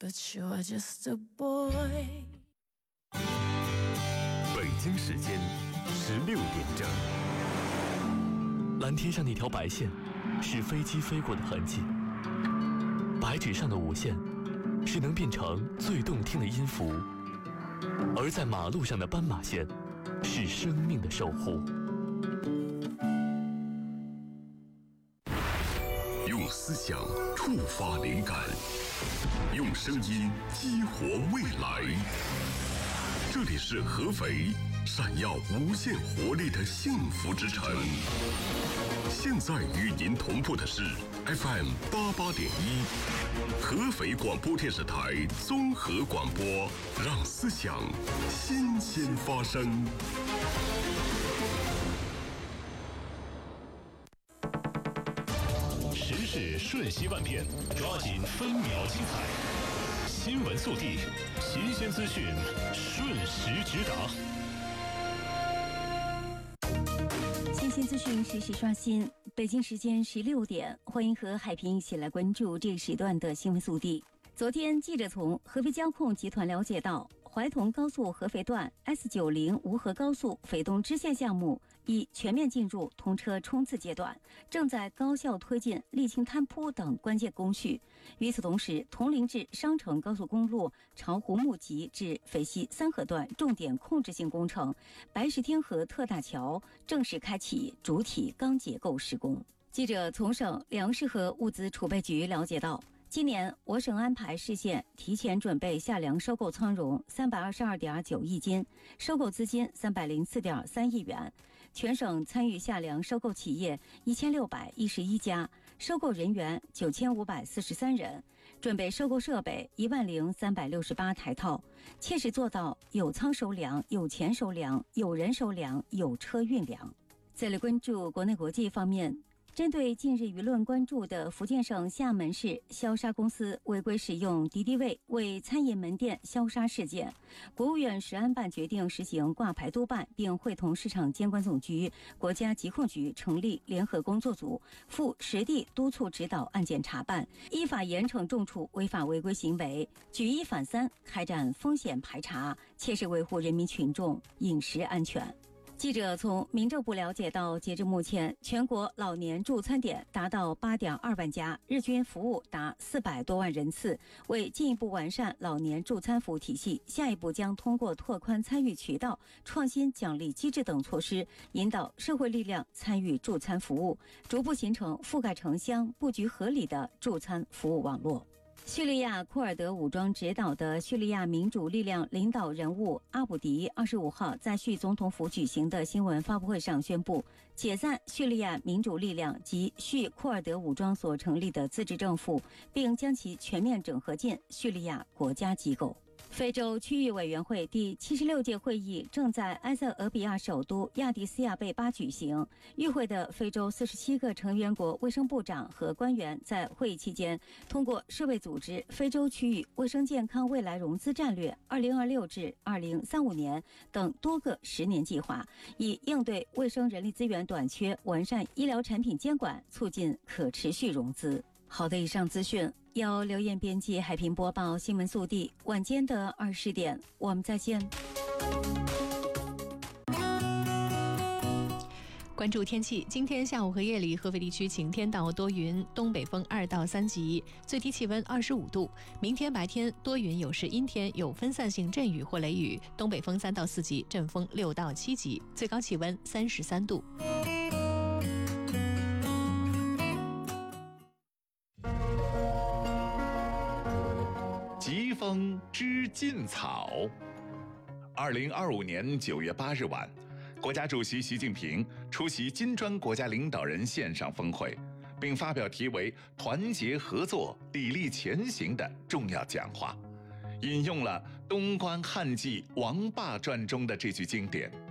But you're just a boy。 北京时间16点整。蓝天上那条白线，是飞机飞过的痕迹；白纸上的五线，是能变成最动听的音符；而在马路上的斑马线，是生命的守护。 用思想触发灵感，用声音激活未来。这里是合肥，闪耀无限活力的幸福之城。现在与您同步的是 FM 88.1，合肥广播电视台综合广播，让思想新鲜发生。 时事瞬息万变，抓紧分秒精彩。新闻速递，新鲜资讯，瞬时直达。 新鲜资讯实时刷新。北京时间16点，欢迎和海平一起来关注这时段的新闻速递。昨天，记者从合肥交控集团了解到，怀同高速合肥段 S90 无河高速肥东支线项目已全面进入通车冲刺阶段，正在高效推进沥青摊铺等关键工序。与此同时，铜陵至商城高速公路巢湖木集至肥西三河段重点控制性工程白石天河特大桥正式开启主体钢结构施工。记者从省粮食和物资储备局了解到，今年我省安排市县提前准备夏粮收购仓容322.9亿斤，收购资金304.3亿元，全省参与夏粮收购企业1611家，收购人员9543人，准备收购设备10368台套，切实做到有仓收粮、有钱收粮、有人收粮、有车运粮。再来关注国内国际方面。针对近日舆论关注的福建省厦门市消杀公司违规使用敌敌畏为餐饮门店消杀事件，国务院食安办决定实行挂牌督办，并会同市场监管总局、国家疾控局成立联合工作组，负实地督促指导案件查办，依法严惩重处违法违规行为，举一反三，开展风险排查，切实维护人民群众饮食安全。记者从民政部了解到，截至目前，全国老年助餐点达到8.2万家，日均服务达400多万人次。为进一步完善老年助餐服务体系，下一步将通过拓宽参与渠道、创新奖励机制等措施，引导社会力量参与助餐服务，逐步形成覆盖城乡、布局合理的助餐服务网络。叙利亚库尔德武装指导的叙利亚民主力量领导人物阿卜迪25号在叙总统府举行的新闻发布会上宣布，解散叙利亚民主力量及叙库尔德武装所成立的自治政府，并将其全面整合进叙利亚国家机构。非洲区域委员会第76届会议正在埃塞俄比亚首都亚的斯亚贝巴举行。与会的非洲47个成员国卫生部长和官员在会议期间，通过世卫组织非洲区域卫生健康未来融资战略2026至2035年等多个10年计划，以应对卫生人力资源短缺，完善医疗产品监管，促进可持续融资。好的，以上资讯由刘艳编辑，海平播报新闻速递。晚间的20点，我们再见。 关注天气，今天下午和夜里，合肥地区晴天到多云，东北风2到3级，最低气温25度。明天白天多云有时阴天，有分散性阵雨或雷雨，东北风3到4级，阵风6到7级，最高气温33度。 疾风知劲草。2025年9月8日晚，国家主席习近平出席金砖国家领导人线上峰会，并发表题为“团结合作，砥砺前行”的重要讲话，引用了东关汉纪王霸传中的这句经典：“